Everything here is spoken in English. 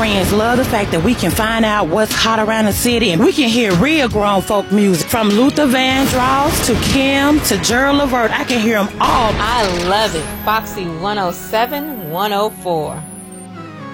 friends love the fact that we can find out what's hot around the city, and we can hear real grown folk music from Luther Vandross to Kim to Gerald Levert. I can hear them all. I love it. Foxy 107, 104.